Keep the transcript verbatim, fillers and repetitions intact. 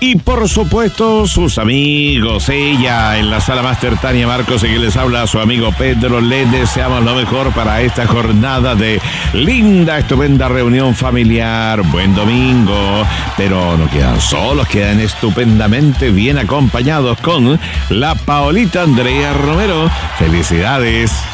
y por supuesto sus amigos. Ella en la sala máster, Tania Marcos, y que les habla a su amigo Pedro. Les deseamos lo mejor para esta jornada de linda, estupenda reunión familiar. Buen domingo, pero no quedan solos, quedan estupendamente bien acompañados con la Paolita Andrea Romero. Felicidades.